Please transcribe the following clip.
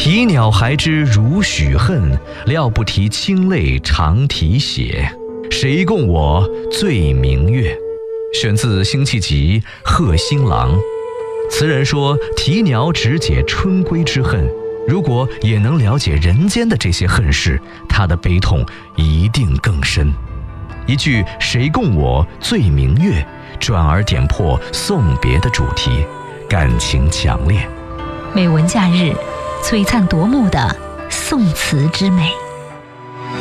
啼鸟还知如许恨，料不提清泪常啼血。谁共我醉明月？选自辛弃疾《贺新郎》。词人说，啼鸟只解春归之恨，如果也能了解人间的这些恨事，他的悲痛一定更深。一句谁共我醉明月，转而点破送别的主题，感情强烈。 美文假日，璀璨夺目的宋词之美。